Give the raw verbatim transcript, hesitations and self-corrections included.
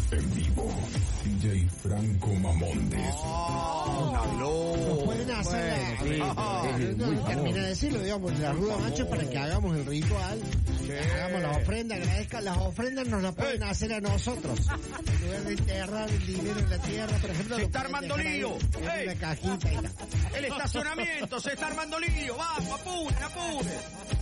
En vivo, D J Franco Mamondes. Oh, Nos pueden hacer bueno, la, sí, no, muy no termina de decirlo, digamos, la ruda macho para que hagamos el ritual, Sí. hagamos las ofrendas, agradezcan las ofrendas, nos las pueden hacer a nosotros. En lugar de enterrar el dinero en la tierra, por ejemplo, Se lo está pueden armando dejar ahí lío. en Ey. una cajita y tal. El estacionamiento se está armando lío. Vamos, apuren, apuren.